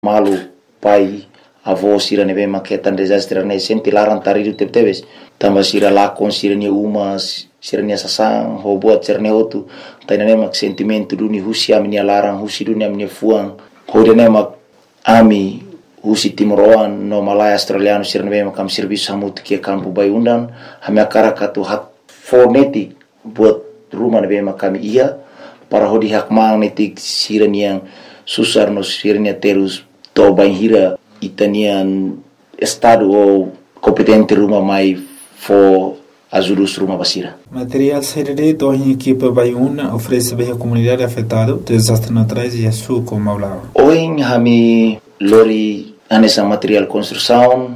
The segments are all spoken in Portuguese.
Malo pai avô sirane be maketa desastre ne senti larang taridu tebes tamba sira lakon sirania uma sirania sasang ho buat cerne otu tainane mak sentimento duni husi amnia larang husi dunia amnia fuang hodene mak ami husi timoroan no malaya australiano sirane be makam serviço hamut ke kampu bayundan hamia karakatu hak fonetik buat rumah be makam iya para hodi hak magnetik sirania susar no sirnia terus to banhira itanian estado ou competente rumah mai for ajudos rumah basira. Material CDD to em equipa Baiuna oferece bem a comunidade afetada desastres naturais e a sua como maulava. Hoje hami lori anessa material construção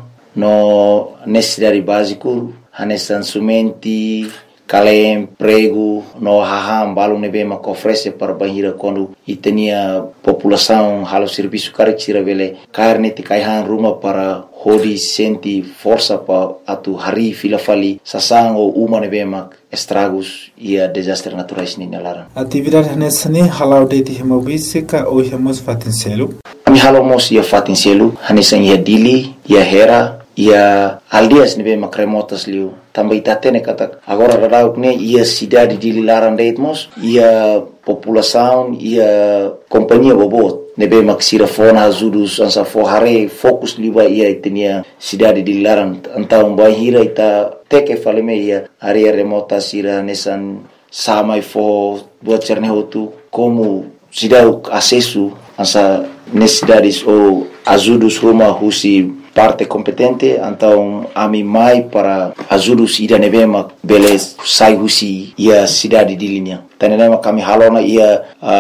no necessidade básico anessa instrumenti kalem prego no haham balung nebe mak oferece para banhira quando itania população halo serviço caricira vele carne ti kaihan rumah para hodi senti força pa atu hari filafali sasang o uma nebe mak estragos ia desastre naturais ni nalara. Atividade nessa ne halau de hemobísica ou hemos fatincelo. Ami halo mos ia fatincelo hanesa ia dili ia hera ia aldias nebe mak remotas liu tambah itatene kata agora radauk ne ia cidade de Lilaran Deitmos ia população ia companhia bobot nebe mak sira fona ajudos ansa forhare fokus liwa ia itenia cidade de Lilaran antau bahira ita teke faleme ia area remota sira nesan samai fo buat cerne hotu como cidade acesso ansa necessidades ou ajudos rumah husi parte competente então ami mai para ajudos ida nebema beles sai husi ia cidade de linha tanema kami halona ia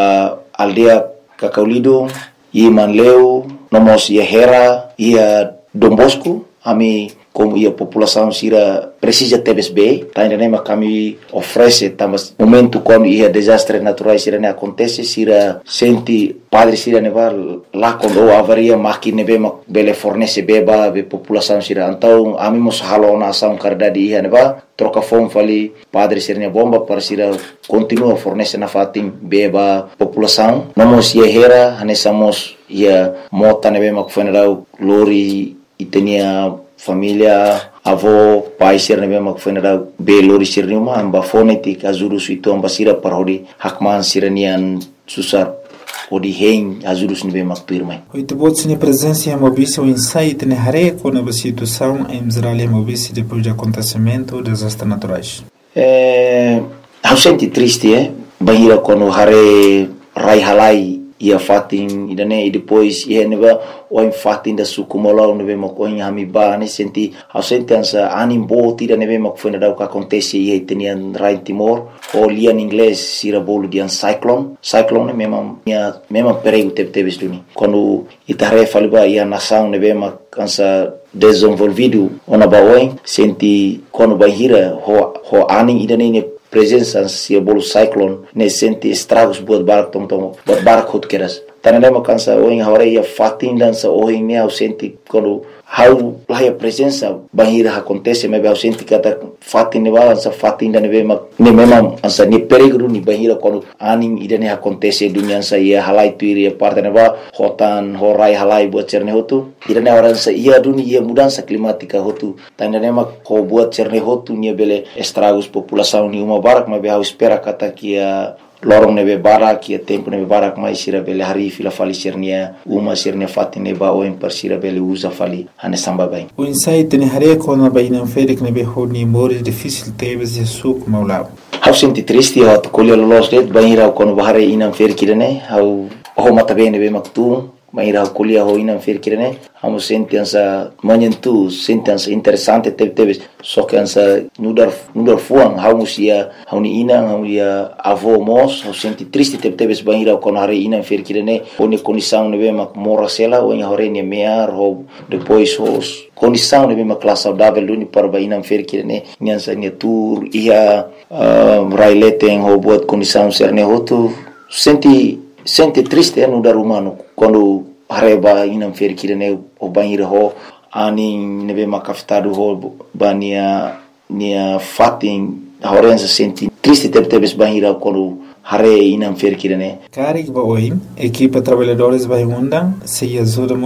aldea Kakaulido ia Manleu nomos ia Hera ia Dombosco ami como ia população sira precisa TBSB tanema kami oferece também momento quando ia desastre naturais sira ne acontece sira senti padre sira neva lá quando avaria máquina nebe bele fornece beba be população sira então ami mos halona ação cardade ia neva troca fome fali padre sira ne bomba para sira continua fornece na fatim beba população nomos ia Hera hanesamos ia mota nebe mak funeral lori itenia família avô pai sirne be mak fenera be lori sirne uma amba fonetik azurus itu amba sira parodi hakman siranian susar odi hein azurus ne be mak pirmai oito bots ne presença em mobícia o insight ne hare com a situação em Israel mobícia depois do acontecimento dos desastres naturais eu senti triste bahira quando hare rai halai ia fatin idane e depois ia neba o fatin da sukumola nebe makoin hami ba ne senti au sentença animbo tira nebe mak foi nada o que acontece ia tenian rai Timor o lian inglês sira bolo dian cyclone memang perigo teve duni quando itare faliba ia nação nebe mak kansa desenvolvido ona baoi senti quando bahira ho aning idane ne presença se bolo cyclone ne senti estragos buat barak buat barak hot keras tanema kansa oing hore ia fatin dan sa oing ne au senti quando how lá presença bahira acontece me au senti kata fatin ne balan sa fatin dan ne memang ansa ni perigo ni bahira quando aning idane acontece dunia sa ia halai tuiri parte ne ba hotan horai halai buat cerne hotu idane orang sa ia dunia ia mudança climática hotu tanema ko buat cerne hotu ni bele estragos população ni uma barak me au espera kata kia lorong nebe barak ia tempo nebe barak mai sira bele hari fila fali sirnia uma sirnia fatine ba o per sira bele usa fali hane samba bem o insight ne hare com a baina ferik nebe honi mores difícil teves e suk maulab hau senti triste ho to kolio los det baira kono bahare inam ferik kirene hau ho mata bene be maktu baira kolia ho inam ferik kirene hau senti ansa manyentu senti ansa interessante teves só que ansa nudar fuang hau musia hau ni inang hau ia avô mos hau senti triste teves baira kono hare inam ferik kirene oni condição nebe mak morasela o inha hore ne mear ho depois os condição nebe mak classe saudável duni para ba inam ferik kirene nyansa ne tour ia raileten ho buat condição serne hotu senti triste no dar humano quando areba inam ferik kirene o banhira ho aning nebe makafitado ho bania nia fatin horenza senti triste teves banhira quando hare ina mferikirane Karik ba oim, equipa trabalhadores vai undang, se ajuda